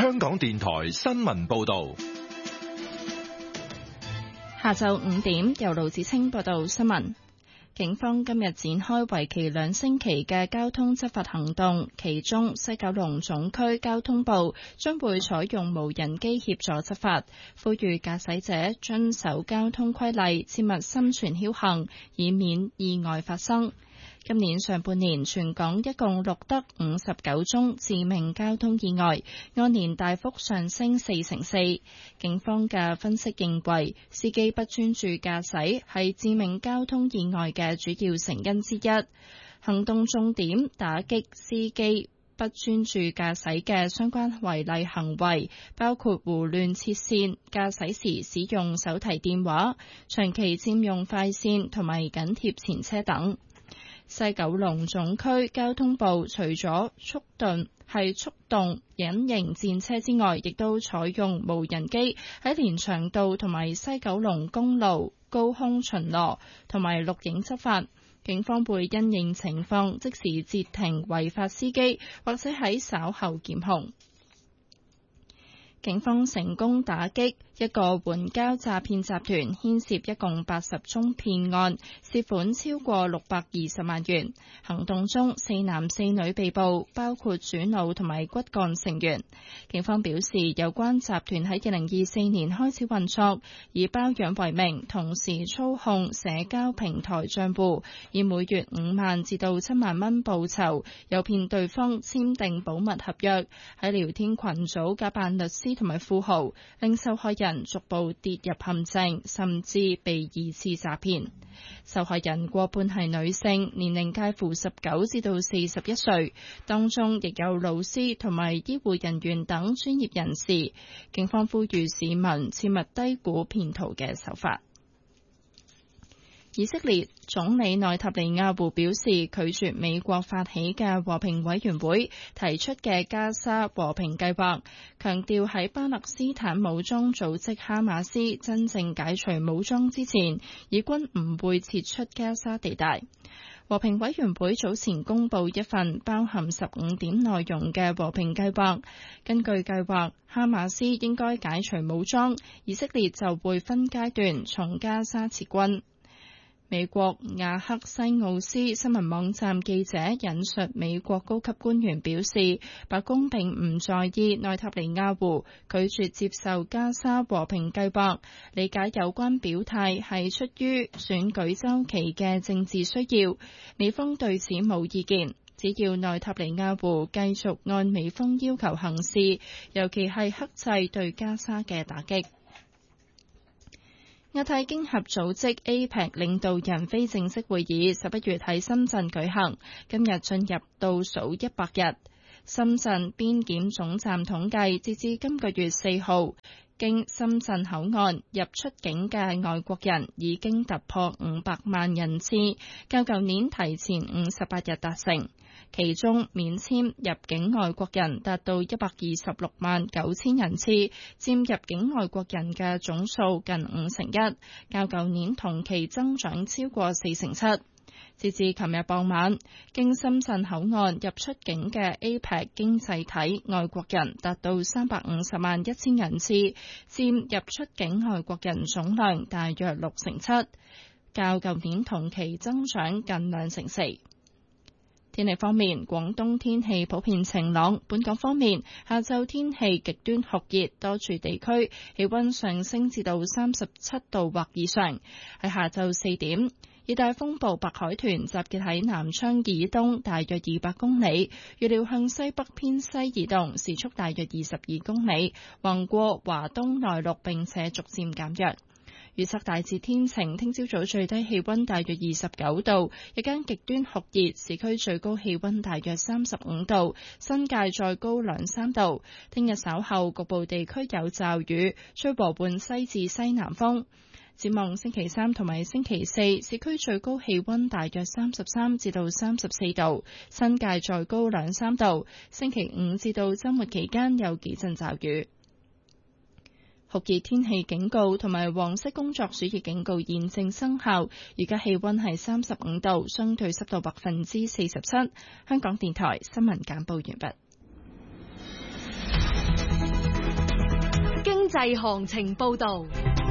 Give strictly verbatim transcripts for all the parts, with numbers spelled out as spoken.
香港電台新聞報道。 下晝五點，由盧子清報道新聞。警方今日展開為期兩星期嘅交通執法行動，其中西九龍總區交通部將會採用無人機協助執法，呼籲駕駛者遵守交通規例，切勿心存僥倖，以免意外發生。今年上半年，全港一共錄得五十九宗致命交通意外，按年大幅上升四成四。警方嘅分析認為，司機不專注駕駛係致命交通意外嘅主要成因之一。行動重點打擊司機不專注駕駛嘅相關違例行為，包括胡亂切線、駕駛時使用手提電話、長期佔用快線同埋緊貼前車等。西九龍總區交通部除咗速頓係速動隱形戰車之外，亦都採用無人機喺連翔道同埋西九龍公路高空巡邏同埋錄影執法。警方會因應情況即時截停違法司機，或者喺稍後檢控。警方成功打擊一個援交詐騙集團，牽涉一共八十宗騙案，涉款超過六百二十萬元。行動中，四男四女被捕，包括主腦同埋骨幹成員。警方表示，有關集團喺二零二四年開始運作，以包養為名，同時操控社交平台賬戶，以每月五萬至到七萬蚊報酬，誘騙對方簽訂保密合約，喺聊天群組假扮律師同埋富豪，令受害人逐步跌入陷阱，甚至被二次詐騙。受害人過半係女性，年齡介乎十九至到四十一歲，當中亦有老師同埋醫護人員等專業人士。警方呼籲市民切勿低估騙徒嘅手法。以色列總理內塔尼亞胡表示，拒絕美國發起嘅和平委員會提出嘅加沙和平計劃，強調喺巴勒斯坦武裝組織哈馬斯真正解除武裝之前，以軍唔會撤出加沙地帶。和平委員會早前公布一份包含十五點內容嘅和平計劃，根據計劃，哈馬斯應該解除武裝，以色列就會分階段從加沙撤軍。美國亞克西奧斯新聞網站記者引述美國高級官員表示，白宮並唔在意內塔尼亞胡拒絕接受加沙和平計劃，理解有關表態係出於選舉週期嘅政治需要。美方對此冇意見，只要內塔尼亞胡繼續按美方要求行事，尤其係克制對加沙嘅打擊。亞太經合組織 A P E C 領導人非正式會議十一月喺深圳舉行，今日進入倒數一百日。深圳邊檢總站統計，截至今個月四號，經深圳口岸入出境嘅外國人已經突破五百萬人次，較舊年提前五十八日達成。其中免簽入境外國人達到一百二十六萬九千人次，佔入境外國人嘅總數近五成一，較舊年同期增長超過四成七。截至琴日傍晚，經深圳口岸入出境嘅 A P E C 經濟體外國人達到三百五十萬一千人次，佔入出境外國人總量大約六成七，較舊年同期增長近兩成四。天氣方面，廣東天氣普遍晴朗。本港方面，下晝天氣極端酷熱，多處地區氣溫上升至到三十七度或以上。喺下晝四點，熱帶風暴白海豚集結喺南昌以東大約二百公里，預料向西北偏西移動，時速大約二十二公里，橫過華東內陸並且逐漸減弱。預測大致天晴，聽朝早最低氣溫大約二十九度，日間極端酷熱，市區最高氣溫大約三十五度，新界再高兩三度。聽日稍後局部地區有驟雨，吹和緩西至西南風。展望星期三同埋星期四，市區最高氣溫大約三十三至到三十四度，新界再高兩三度。星期五至到週末期間有幾陣驟雨。酷熱天氣警告同埋黃色工作暑熱警告現正生效，而家氣溫係三十五度，相對濕度百分之四十七。香港電台新聞簡報完畢。 濟行情報道。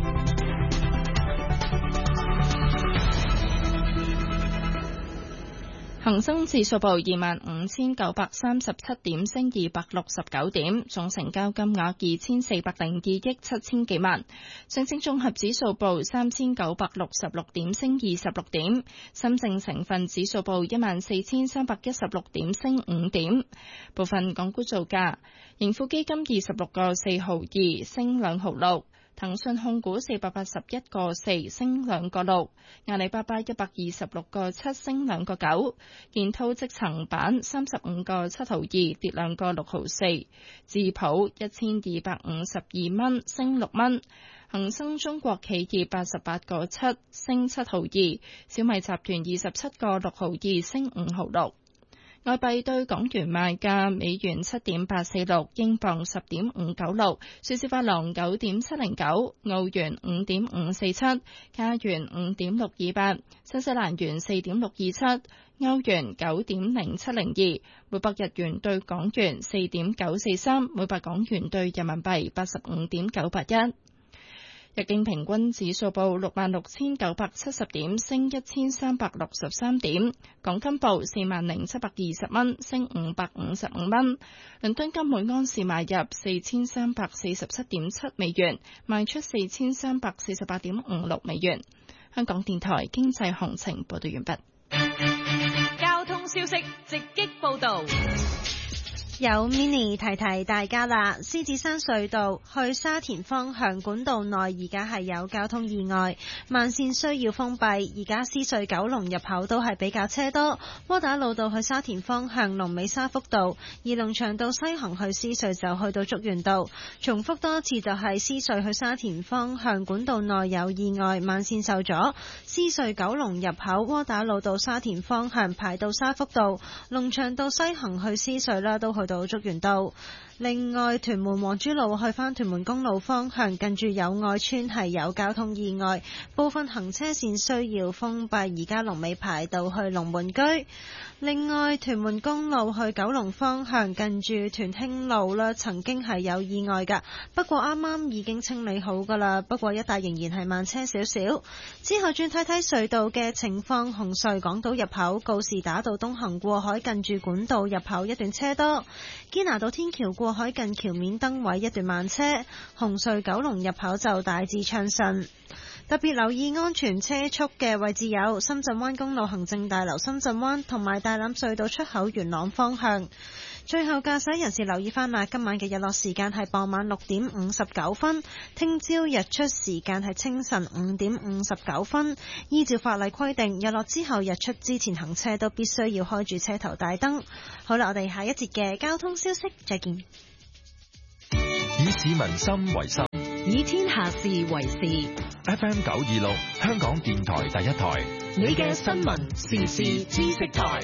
恒生指數報二萬五千九百三十七點，升二百六十九點，總成交金額二千四百零二億七千幾萬。上證綜合指數報三千九百六十六點，升二十六點。深證成分指數報一萬四千三百一十六點，升五點。部分港股造價：盈富基金二十六個四毫二，升兩毫六。騰訊控股四百八十一個四，升兩個六，阿里巴巴一百二十六個七，升兩個九，建滔積層板三十五個七毫二，跌兩個六毫四，智普一千二百五十二蚊，升六蚊，恒生中國企業八十八個七，升七毫二，小米集團二十七個六毫二，升五毫六。外幣對港元賣價：美元七點八四六，英鎊十點五九六，瑞士法郎九點七零九，澳元五點五四七，加元五點六二八，新西蘭元四點六二七，歐元九點零七零二，每百日元對港元四點九四三，每百港元對人民幣八十五點九八一。日經平均指數報六萬六千九百七十點，升一千三百六十三點。港金報四萬零七百二十蚊，升五百五十五蚊。倫敦金每安士買入四千三百四十七點七美元，賣出四千三百四十八點五六美元。香港電台經濟行情報道完畢。 交通消息直擊報道。 有 mini 提提大家啦，獅子山隧道去沙田方向管道內而家係有交通意外，慢線需要封閉，而家獅隧九龍入口都係比較車多。窩打老道去沙田方向龍尾沙福道，而龍翔道西行去獅隧就去到竹園道。重複多次就係獅隧去沙田方向管道內有意外，慢線受阻。獅隧九龍入口窩打老道沙田方向排到沙福道，龍翔道西行去獅隧啦都去到竹園道。另外，屯門黃珠路去返屯門公路方向，近住友愛村係有交通意外，部分行車線需要封閉，而家龍尾排到去龍門居。另外，屯門公路去九龍方向，近住屯興路啦，曾經係有意外㗎，不過啱啱已經清理好㗎啦，不過一帶仍然係慢車少少。之後轉睇睇隧道嘅情況，紅隧港島入口告士打道東行過海，近住管道入口一段車多，堅拿道天橋過海近橋面燈位一段慢車，紅隧九龍入口就大致暢順。特別留意安全車速嘅位置有深圳灣公路行政大樓深圳灣同埋大欖隧道出口元朗方向。最後駕駛人士留意翻啦，今晚嘅日落時間係傍晚六點五十九分，聽朝日出時間係清晨五點五十九分。依照法例規定，日落之後日出之前行車都必須要開住車頭大燈。好啦，我哋下一節嘅交通消息再見。 以市民心為心， 以天下事為事。 F M 九二六，香港電台第一台， 你嘅新聞時事知識台。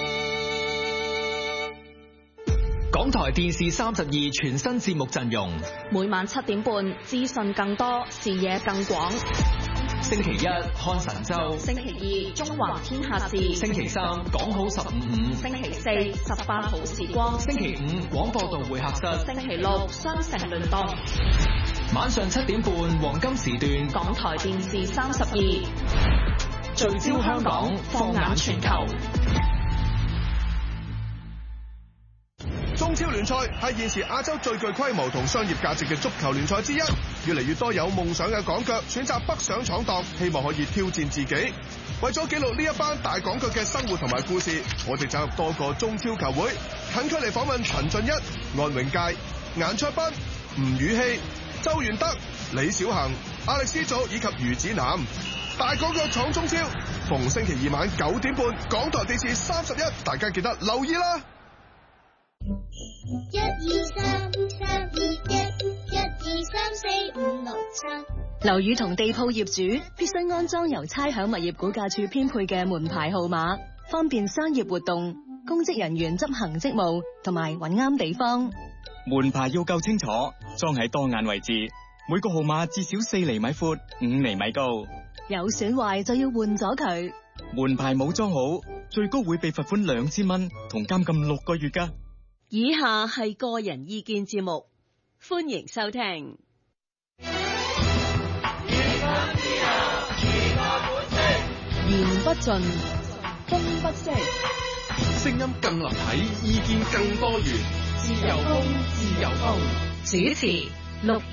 港台電視三十二全新節目陣容， 每晚七點半，資訊更多，視野更廣。 星期一看神州， 星期二中環天下事， 星期三講好十五五， 星期四十八好時光， 星期五廣播道會客室， 星期六雙城聯動。 晚上七點半黃金時段， 港台電視三十二聚焦香港，放眼全球。 中超聯賽係現時亞洲最具規模同商業價值嘅足球聯賽之一，越嚟越多有夢想嘅港腳選擇北上闖蕩，希望可以挑戰自己。為咗記錄呢一班大港腳嘅生活同埋故事，我哋走入多個中超球會，近距離訪問陳俊一、安永佳、顏卓彬、吳宇希、周元德、李小恒、亞力斯祖以及余子南。大港腳闖中超，逢星期二晚九點半，港台電視三十一，大家記得留意啦。 一二三三二一，一二三四五六七。 樓宇同地鋪業主必須安裝由差餉物業估價署編配嘅門牌號碼，方便商業活動、公職人員執行職務同埋揾啱地方。 門牌要夠清楚，裝喺當眼位置，每個號碼至少四厘米闊、五厘米高。 有損壞就要換咗佢。 門牌冇裝好，最高會被罰款兩千蚊同監禁六個月㗎。 以下係個人意見節目，歡迎收聽。 言不盡，風不息， 聲音更立體，意見更多元。自由風，自由風。 主持陸